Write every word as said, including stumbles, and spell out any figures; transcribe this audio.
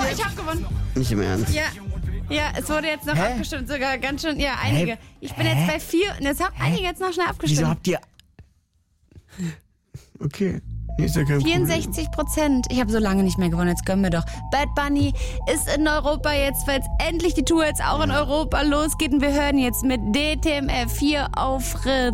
ich habe gewonnen. Nicht im Ernst. Ja. Ja, es wurde jetzt noch Hä? abgestimmt, sogar ganz schön, ja, einige. Hä? Ich bin Hä? jetzt bei vier und jetzt haben einige jetzt noch schnell abgestimmt. Wieso habt ihr... Okay, nee, ist ja kein vierundsechzig Prozent. Ich habe so lange nicht mehr gewonnen, jetzt gönnen wir doch. Bad Bunny ist in Europa jetzt, weil es endlich die Tour jetzt auch in Europa losgeht. Und wir hören jetzt mit D T M F hier auf Fritz.